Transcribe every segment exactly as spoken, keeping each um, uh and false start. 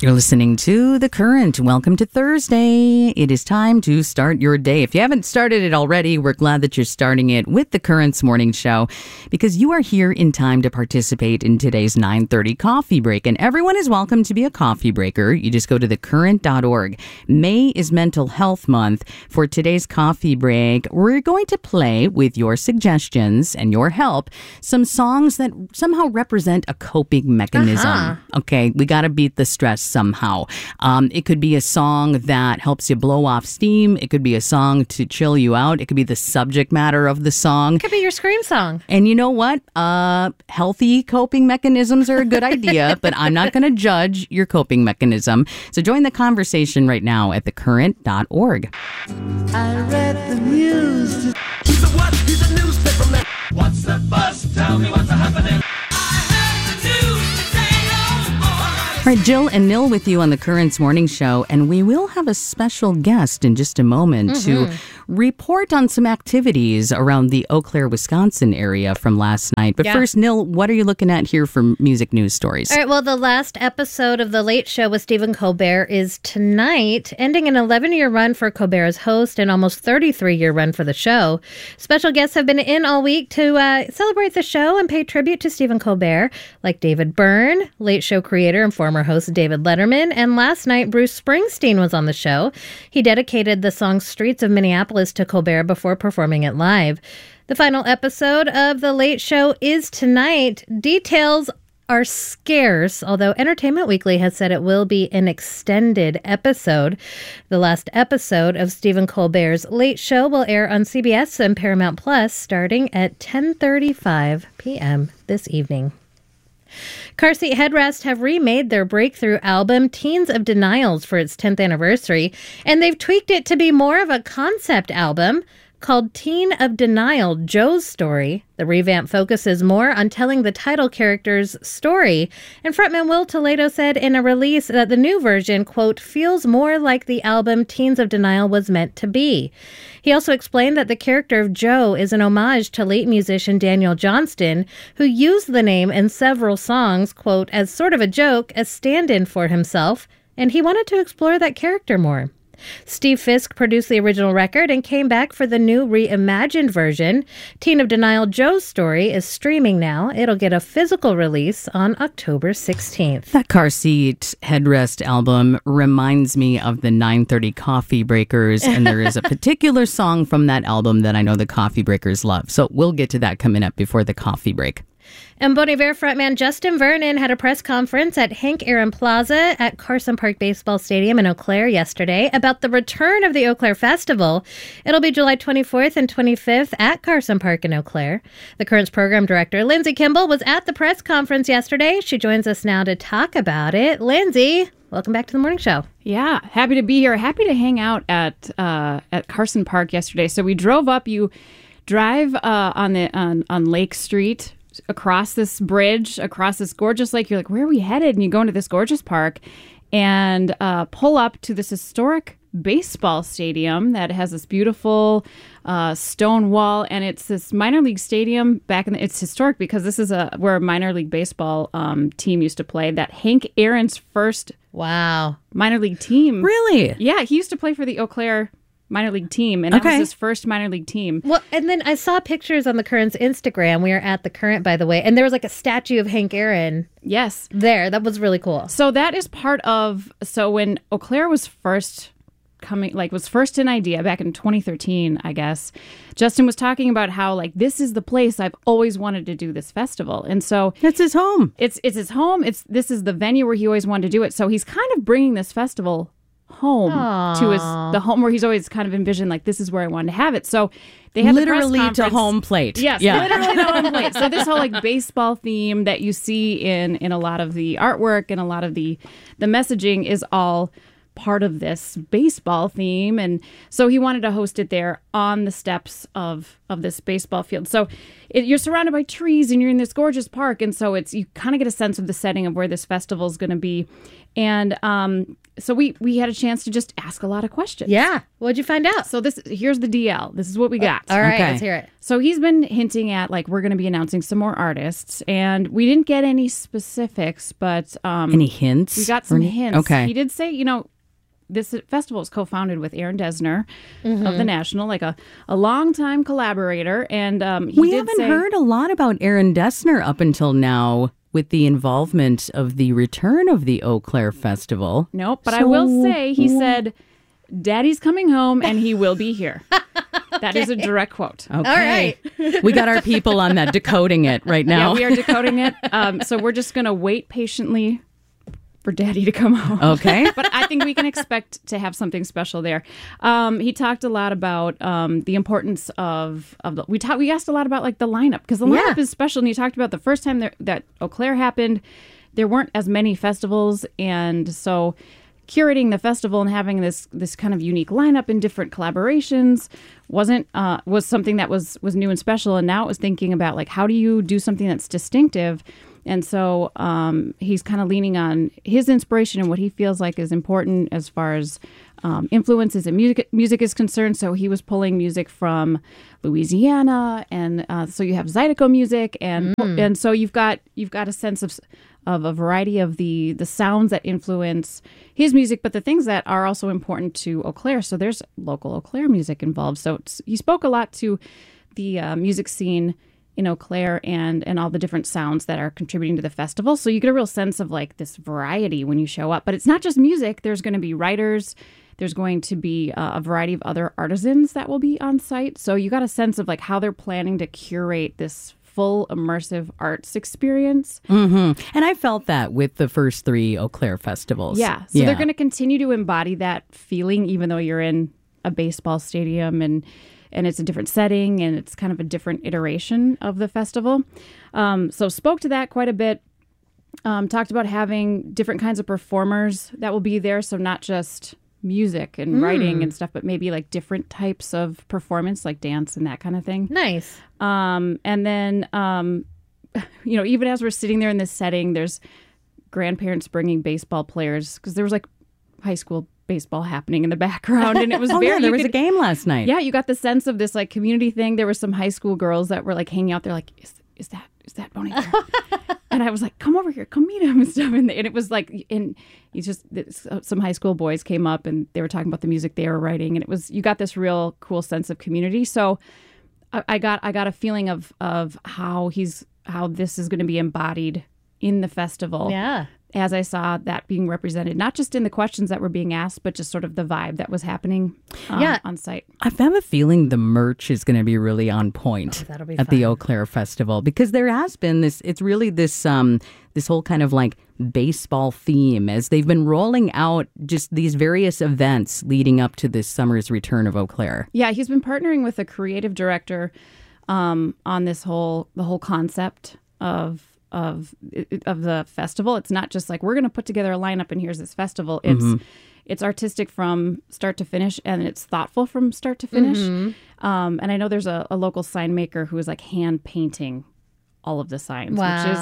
You're listening to The Current. Welcome to Thursday. It is time to start your day. If you haven't started it already, we're glad that you're starting it with The Current's morning show because you are here in time to participate in today's nine thirty coffee break. And everyone is welcome to be a coffee breaker. You just go to the current dot org. May is Mental Health Month. For today's coffee break, we're going to play with your suggestions and your help some songs that somehow represent a coping mechanism. Uh-huh. Okay, we got to beat the stress somehow. Um, it could be a song that helps you blow off steam. It could be a song to chill you out. It could be the subject matter of the song. It could be your scream song. And you know what? Uh, healthy coping mechanisms are a good idea, but I'm not going to judge your coping mechanism. So join the conversation right now at the current dot org. I read the news. He's a what? He's a newspaper man. What's the buzz? Tell me what's happening. All right, Jill and Nil with you on the Currents Morning Show, and we will have a special guest in just a moment mm-hmm. to report on some activities around the Eau Claire, Wisconsin area from last night. But yeah. first, Nil, what are you looking at here for music news stories? All right, well, the last episode of The Late Show with Stephen Colbert is tonight, ending an eleven-year run for Colbert as host and almost thirty-three-year run for the show. Special guests have been in all week to uh, celebrate the show and pay tribute to Stephen Colbert, like David Byrne, Late Show creator and former host David Letterman, and last night Bruce Springsteen was on the show. He dedicated the song Streets of Minneapolis to Colbert before performing it live. The final episode of The Late Show is tonight. Details are scarce, although Entertainment Weekly has said it will be an extended episode. The last episode of Stephen Colbert's Late Show will air on C B S and Paramount Plus starting at ten thirty-five p.m. this evening. Car Seat Headrest have remade their breakthrough album Teens of Denials for its tenth anniversary, and they've tweaked it to be more of a concept album called Teen of Denial, Joe's Story. The revamp focuses more on telling the title character's story, and frontman Will Toledo said in a release that the new version, quote, feels more like the album Teens of Denial was meant to be. He also explained that the character of Joe is an homage to late musician Daniel Johnston, who used the name in several songs, quote, as sort of a joke, a stand-in for himself, and he wanted to explore that character more. Steve Fisk produced the original record and came back for the new reimagined version. Teen of Denial, Joe's Story is streaming now. It'll get a physical release on October sixteenth. That Car Seat Headrest album reminds me of the nine thirty Coffee Breakers, and there is a particular song from that album that I know the Coffee Breakers love. So we'll get to that coming up before the coffee break. And Bon Iver frontman Justin Vernon had a press conference at Hank Aaron Plaza at Carson Park Baseball Stadium in Eau Claire yesterday about the return of the Eau Claire Festival. It'll be July twenty-fourth and twenty-fifth at Carson Park in Eau Claire. The Current's program director, Lindsay Kimball, was at the press conference yesterday. She joins us now to talk about it. Lindsay, welcome back to the morning show. Yeah, happy to be here. Happy to hang out at uh, at Carson Park yesterday. So we drove up. You drive uh, on the on, on Lake Street, across this bridge, across this gorgeous lake. You're like, where are we headed? And you go into this gorgeous park and uh, pull up to this historic baseball stadium that has this beautiful uh, stone wall. And it's this minor league stadium back in the, it's historic because this is a where a minor league baseball um, team used to play. That Hank Aaron's first wow minor league team. Really? Yeah, he used to play for the Eau Claire minor league team, and that okay. was his first minor league team. Well, and then I saw pictures on the Current's Instagram. We are at the Current, by the way, and there was like a statue of Hank Aaron. Yes, there. That was really cool. So that is part of. So when Eau Claire was first coming, like was first an idea back in twenty thirteen, I guess, Justin was talking about how like this is the place I've always wanted to do this festival, and so it's his home. It's it's his home. It's this is the venue where he always wanted to do it. So he's kind of bringing this festival home Aww. to his the home where he's always kind of envisioned like this is where I wanted to have it. So they had literally the press to home plate. Yes, yeah. literally to home plate. So this whole like baseball theme that you see in in a lot of the artwork and a lot of the the messaging is all part of this baseball theme. And so he wanted to host it there on the steps of of this baseball field. So it, you're surrounded by trees and you're in this gorgeous park, and so it's you kind of get a sense of the setting of where this festival is going to be. And um so we we had a chance to just ask a lot of questions. Yeah. What'd you find out? So this here's the D L. This is what we got. All right, Okay. let's hear it. So he's been hinting at like we're going to be announcing some more artists, and we didn't get any specifics, but um, Any hints? we got some Or any- hints. Okay. He did say, you know, this festival is co-founded with Aaron Desner of the National, like a, a longtime collaborator, and um, he we did haven't say, heard a lot about Aaron Dessner up until now with the involvement of the return of the Eau Claire Festival. Nope, but I So- will say he said, "Daddy's coming home, and he will be here." That is a direct quote. Okay. All right. We got our people on that decoding it right Yeah, now. we are decoding it. Um, so we're just going to wait patiently for Daddy to come home. Okay. But I think we can expect to have something special there. Um, he talked a lot about um, the importance of of the, we talked we asked a lot about like the lineup because the lineup Yeah. is special. And he talked about the first time there, that Eau Claire happened, there weren't as many festivals, and so curating the festival and having this this kind of unique lineup and different collaborations wasn't uh, was something that was was new and special. And now it was thinking about like how do you do something that's distinctive. And so um, he's kind of leaning on his inspiration and what he feels like is important as far as um, influences and music music is concerned. So he was pulling music from Louisiana, and uh, so you have Zydeco music, and and so you've got you've got a sense of of a variety of the the sounds that influence his music, but the things that are also important to Eau Claire. So there's local Eau Claire music involved. So it's, he spoke a lot to the uh, music scene in Eau Claire and and all the different sounds that are contributing to the festival. So you get a real sense of like this variety when you show up. But it's not just music. There's going to be writers. There's going to be uh, a variety of other artisans that will be on site. So you got a sense of like how they're planning to curate this full immersive arts experience. Mm-hmm. And I felt that with the first three Eau Claire festivals. Yeah. So they're going to continue to embody that feeling, even though you're in a baseball stadium and and it's a different setting and it's kind of a different iteration of the festival. Um, so spoke to that quite a bit. Um, talked about having different kinds of performers that will be there. So not just music and writing and stuff, but maybe like different types of performance, like dance and that kind of thing. Nice. Um, and then, um, you know, even as we're sitting there in this setting, there's grandparents bringing baseball players because there was like high school baseball happening in the background, and it was Oh, very. yeah, there you was could- a game last night. Yeah, you got the sense of this like community thing. There were some high school girls that were like hanging out there, like, is, is that is that Bon Iver? And I was like, come over here, come meet him and stuff. And, and it was like, and you just this, uh, some high school boys came up and they were talking about the music they were writing, and it was you got this real cool sense of community. So I, I got I got a feeling of of how he's how this is going to be embodied in the festival. Yeah. As I saw that being represented, not just in the questions that were being asked, but just sort of the vibe that was happening um, Yeah. on site. I have a feeling the merch is going to be really on point Oh, that'll be at the fun. Eau Claire Festival because there has been this. It's really this um this whole kind of like baseball theme as they've been rolling out just these various events leading up to this summer's return of Eau Claire. Yeah, he's been partnering with a creative director um, on this whole the whole concept of of of the festival. It's not just like we're going to put together a lineup and here's this festival. It's Mm-hmm. it's artistic from start to finish, and it's thoughtful from start to finish. Mm-hmm. Um, and I know there's a, a local sign maker who is like hand painting all of the signs, Wow. which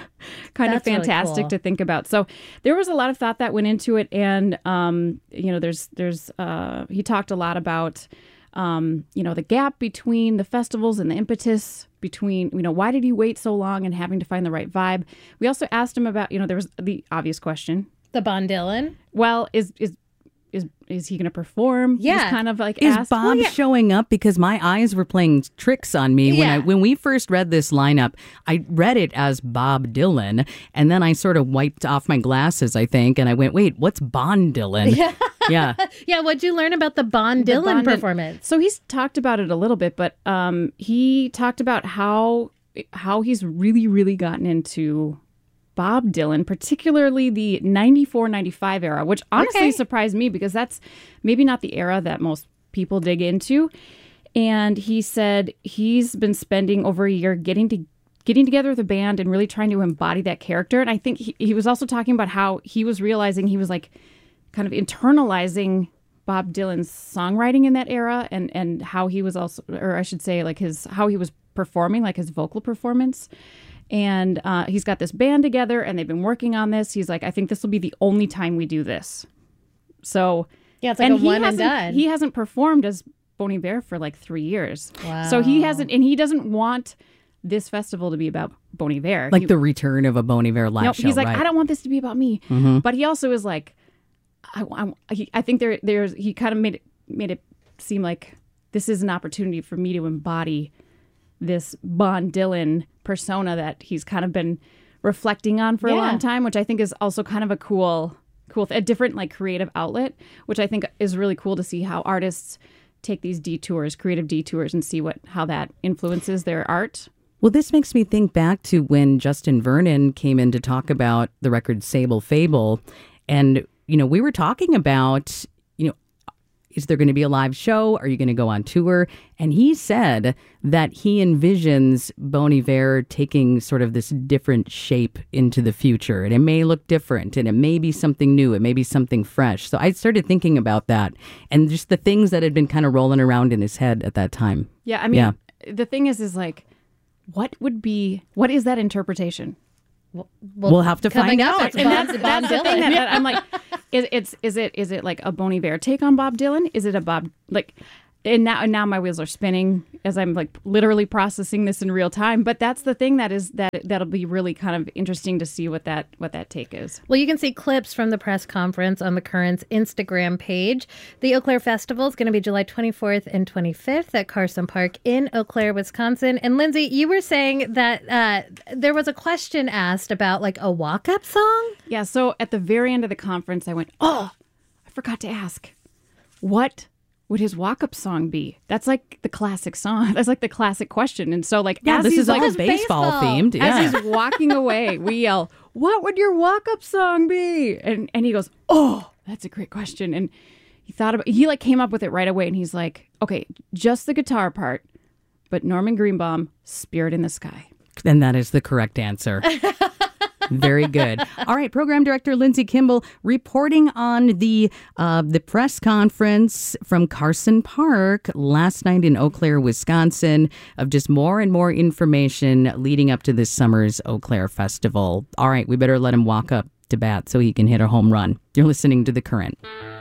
is kind That's of really fantastic cool. to think about. So there was a lot of thought that went into it, and um, you know, there's there's uh, he talked a lot about um, you know the gap between the festivals and the impetus between you know why did he wait so long and having to find the right vibe. We also asked him about you know there was the obvious question. The Bon Dylan. Well, is is is is he going to perform? He was Yeah. kind of like Is asked. Bob Well, yeah. showing up? Because my eyes were playing tricks on me when I Yeah. when we first read this lineup. I read it as Bob Dylan, and then I sort of wiped off my glasses, I think, and I went, "Wait, what's Bon Dylan?" Yeah, yeah. Yeah, what'd you learn about the Bon The Dylan Bon Dyn- performance? So he's talked about it a little bit, but um, he talked about how how he's really, really gotten into Bob Dylan, particularly the ninety-four ninety-five era, which honestly Okay. surprised me because that's maybe not the era that most people dig into. And he said he's been spending over a year getting to getting together with a band and really trying to embody that character. And I think he, he was also talking about how he was realizing he was like kind of internalizing Bob Dylan's songwriting in that era and, and how he was also, or I should say like his, how he was performing, like his vocal performance. And uh, he's got this band together and they've been working on this. He's like, I think this will be the only time we do this. So Yeah, it's like and a he one and hasn't- done. He hasn't performed as Bon Iver for like three years. Wow. So he hasn't, and he doesn't want this festival to be about Bon Iver. Like He- the return of a Bon Iver live no, show, he's like, right? I don't want this to be about me. Mm-hmm. But he also is like, I, I, he, I think there, there's, he kind of made it, made it seem like this is an opportunity for me to embody this Bon Dylan persona that he's kind of been reflecting on for a Yeah. long time, which I think is also kind of a cool, cool, a different like creative outlet, which I think is really cool to see how artists take these detours, creative detours, and see what how that influences their art. Well, this makes me think back to when Justin Vernon came in to talk about the record Sable Fable. And, you know, we were talking about, you know, is there going to be a live show? Are you going to go on tour? And he said that he envisions Bon Iver taking sort of this different shape into the future. And it may look different, and it may be something new. It may be something fresh. So I started thinking about that and just the things that had been kind of rolling around in his head at that time. Yeah, I mean, Yeah. the thing is, is like, what would be, what is that interpretation? Well, We'll have to coming find up, out. It's And Bon, that's, Bon that's the Dylan. thing that, that I'm like, is it's is it is it like a Bon Iver take on Bob Dylan? Is it a Bob like? And now and now my wheels are spinning as I'm like literally processing this in real time. But that's the thing that is that that'll be really kind of interesting to see what that what that take is. Well, you can see clips from the press conference on the Current's Instagram page. The Eau Claire Festival is going to be July twenty-fourth and twenty-fifth at Carson Park in Eau Claire, Wisconsin. And Lindsay, you were saying that uh, there was a question asked about like a walk-up song. Yeah. So at the very end of the conference, I went, oh, I forgot to ask, what would his walk-up song be? That's like the classic song. That's like the classic question. And so like, Yeah, as this he's is all like, baseball, baseball. themed. Yeah. as he's walking away, we yell, what would your walk-up song be? And and he goes, oh, that's a great question. And he thought about, he like came up with it right away. And he's like, okay, just the guitar part, but Norman Greenbaum, Spirit in the Sky. And that is the correct answer. Very good. All right, Program Director Lindsay Kimball reporting on the uh, the press conference from Carson Park last night in Eau Claire, Wisconsin, of just more and more information leading up to this summer's Eau Claire Festival. All right, we better let him walk up to bat so he can hit a home run. You're listening to The Current.